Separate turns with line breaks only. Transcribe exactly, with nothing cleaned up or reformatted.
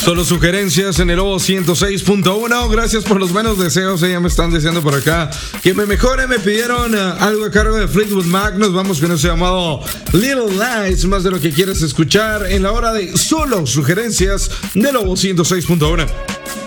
Solo sugerencias en el Lobo ciento seis punto uno. Gracias por los buenos deseos. Ya me están deseando por acá que me mejore. Me pidieron uh, algo a cargo de Fleetwood Mac. Nos vamos con ese llamado Little Lies. Más de lo que quieres escuchar en la hora de Solo sugerencias de Lobo ciento seis punto uno.